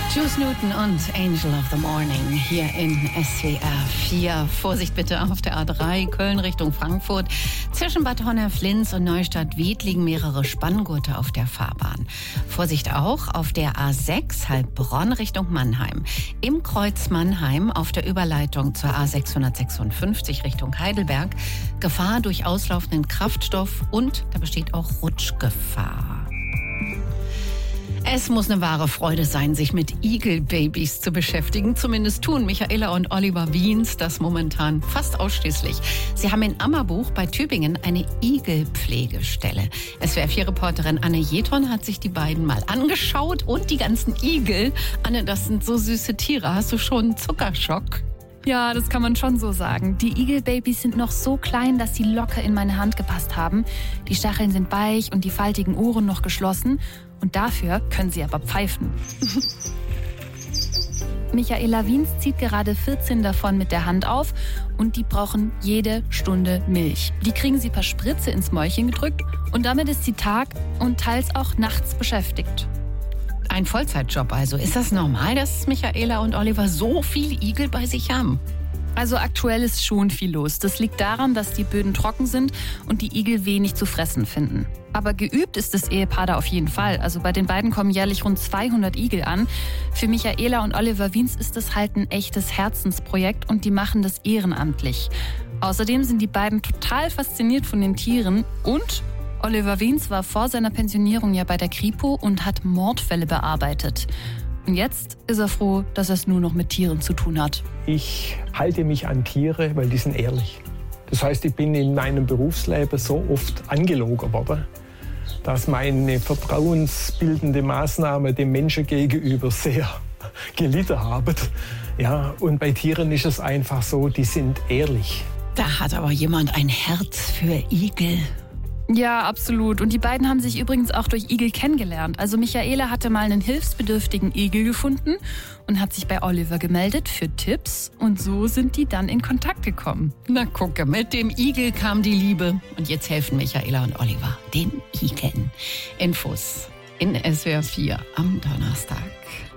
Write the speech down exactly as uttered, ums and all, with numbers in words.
Juice Newton und Angel of the Morning hier in S W R vier. Vorsicht bitte auf der A drei, Köln Richtung Frankfurt. Zwischen Bad Honnef-Linz und Neustadt-Wied liegen mehrere Spanngurte auf der Fahrbahn. Vorsicht auch auf der A sechs, Heilbronn Richtung Mannheim. Im Kreuz Mannheim auf der Überleitung zur A sechshundertsechsundfünfzig Richtung Heidelberg. Gefahr durch auslaufenden Kraftstoff und da besteht auch Rutschgefahr. Es muss eine wahre Freude sein, sich mit Igelbabys zu beschäftigen. Zumindest tun Michaela und Oliver Wiens das momentan fast ausschließlich. Sie haben in Ammerbuch bei Tübingen eine Igelpflegestelle. S W R vier Reporterin Anne Jeton hat sich die beiden mal angeschaut und die ganzen Igel. Anne, das sind so süße Tiere. Hast du schon einen Zuckerschock? Ja, das kann man schon so sagen. Die Igelbabys sind noch so klein, dass sie locker in meine Hand gepasst haben. Die Stacheln sind weich und die faltigen Ohren noch geschlossen. Und dafür können sie aber pfeifen. Michaela Wiens zieht gerade vierzehn davon mit der Hand auf und die brauchen jede Stunde Milch. Die kriegen sie per Spritze ins Mäulchen gedrückt und damit ist sie tag- und teils auch nachts beschäftigt. Ein Vollzeitjob also. Ist das normal, dass Michaela und Oliver so viele Igel bei sich haben? Also aktuell ist schon viel los. Das liegt daran, dass die Böden trocken sind und die Igel wenig zu fressen finden. Aber geübt ist das Ehepaar da auf jeden Fall. Also bei den beiden kommen jährlich rund zweihundert Igel an. Für Michaela und Oliver Wiens ist das halt ein echtes Herzensprojekt und die machen das ehrenamtlich. Außerdem sind die beiden total fasziniert von den Tieren und Oliver Wiens war vor seiner Pensionierung ja bei der Kripo und hat Mordfälle bearbeitet. Und jetzt ist er froh, dass er es nur noch mit Tieren zu tun hat. Ich halte mich an Tiere, weil die sind ehrlich. Das heißt, ich bin in meinem Berufsleben so oft angelogen worden, dass meine vertrauensbildende Maßnahme dem Menschen gegenüber sehr gelitten haben. Ja, und bei Tieren ist es einfach so, die sind ehrlich. Da hat aber jemand ein Herz für Igel. Ja, absolut. Und die beiden haben sich übrigens auch durch Igel kennengelernt. Also Michaela hatte mal einen hilfsbedürftigen Igel gefunden und hat sich bei Oliver gemeldet für Tipps. Und so sind die dann in Kontakt gekommen. Na gucke, mit dem Igel kam die Liebe. Und jetzt helfen Michaela und Oliver den Igeln. Infos in S W R vier am Donnerstag.